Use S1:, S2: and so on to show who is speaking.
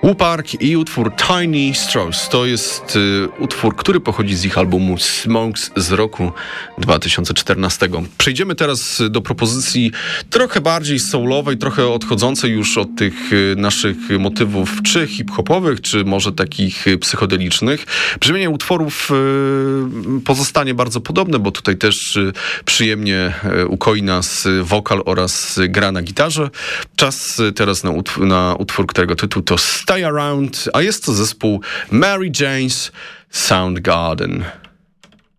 S1: Park i utwór Tiny Straws. To jest utwór, który pochodzi z ich albumu Smokes z roku 2014. Przejdziemy teraz do propozycji trochę bardziej soulowej, trochę odchodzącej już od tych naszych motywów czy hip-hopowych, czy może takich psychodelicznych. Brzmienie utworów pozostanie bardzo podobne, bo tutaj też przyjemnie ukoi nas wokal oraz gra na gitarze. Czas teraz na utwór, którego tytuł to Stay Around, a jest to zespół Mary Jane's Soundgarden.